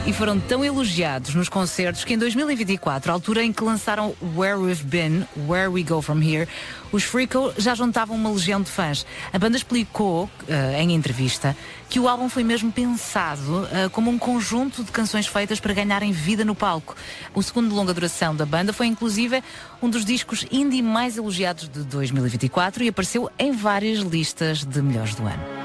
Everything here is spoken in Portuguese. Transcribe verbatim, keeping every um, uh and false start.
e foram tão elogiados nos concertos que em dois mil e vinte e quatro, a altura em que lançaram Where We've Been, Where We Go From Here, os Freako já juntavam uma legião de fãs. A banda explicou, uh, em entrevista, que o álbum foi mesmo pensado uh, como um conjunto de canções feitas para ganharem vida no palco. O segundo longa duração da banda foi inclusive um dos discos indie mais elogiados de dois mil e vinte e quatro e apareceu em várias listas de melhores do ano.